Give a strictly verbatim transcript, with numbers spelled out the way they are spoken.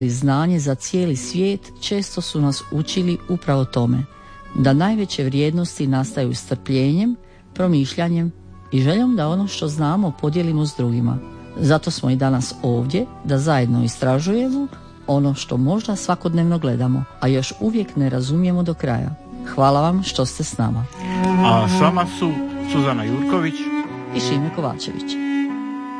znanje za cijeli svijet često su nas učili upravo tome, da najveće vrijednosti nastaju strpljenjem, promišljanjem i željom da ono što znamo podijelimo s drugima. Zato smo i danas ovdje da zajedno istražujemo ono što možda svakodnevno gledamo, a još uvijek ne razumijemo do kraja. Hvala vam što ste s nama. A s vama su Suzana Jurković i Šime Kovačević.